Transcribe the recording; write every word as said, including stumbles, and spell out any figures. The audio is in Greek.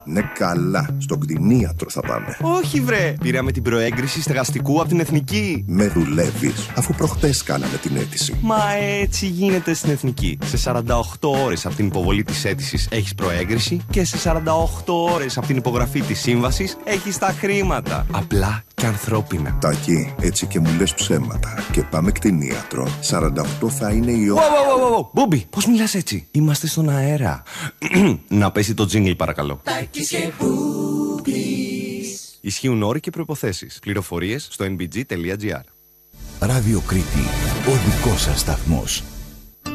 Ναι καλά, στον κτηνίατρο θα πάμε. Όχι βρε, πήραμε την προέγκριση στεγαστικού από την Εθνική. Με δουλεύεις, αφού προχτές κάναμε την αίτηση. Μα έτσι γίνεται στην Εθνική. Σε σαράντα οκτώ ώρες από την υποβολή της αίτησης έχεις προέγκριση και σε σαράντα οκτώ ώρες από την υπογραφή της σύμβασης έχεις τα χρήματα. Απλά και ανθρώπινα. Τάκη, έτσι και μου λες ψέματα. Και πάμε κτηνίατρο. σαράντα οκτώ θα είναι η ώρα. Μπόμπι, πώς μιλάς έτσι? Είμαστε στον αέρα. Να πέσει το τζίνγκλ παρακαλώ. Τάκης και Μπούμπης. Ισχύουν όροι και προϋποθέσεις. Πληροφορίες στο εν μπι τζι τελεία τζι άρ. Ράδιο Κρήτη, ο δικός σας σταθμός.